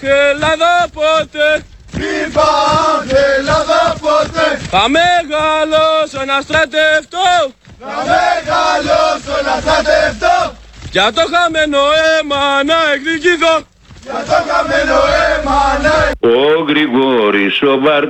Ελλάδα ποτέ. Υπάρχει Ελλάδα ποτέ. Θα μεγαλώσω να στρατευτώ. Θα μεγαλώσω να στρατευτώ. Για το χαμένο αίμα να εκδικηθώ. Για το χαμένο αίμα να... Ο Γρηγόρης ο